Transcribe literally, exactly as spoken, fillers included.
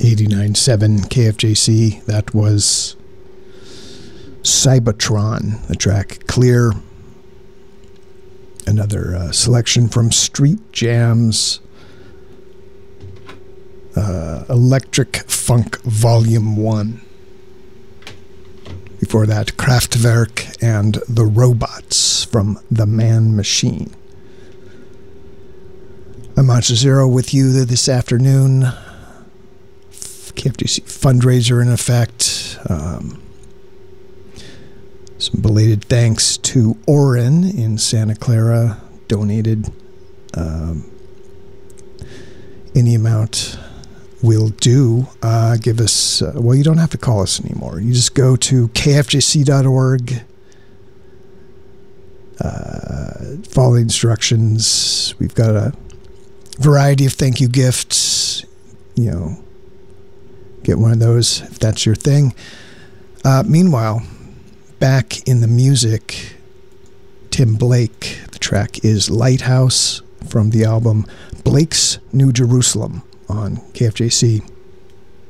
eighty-nine point seven K F J C. That was Cybertron, the track Clear. Another uh, selection from Street Jams, uh, Electric Funk Volume one. Before that, Kraftwerk and The Robots from The Man Machine. I'm Monster Zero with you this afternoon. K F J C fundraiser in effect. Um, some belated thanks to Oren in Santa Clara. Donated um, any amount will do. Uh, give us, uh, well, you don't have to call us anymore. You just go to K F J C dot org. Uh, follow the instructions. We've got a variety of thank you gifts. You know, get one of those if that's your thing. Uh, meanwhile, back in the music, Tim Blake. The track is Lighthouse from the album Blake's New Jerusalem on K F J C.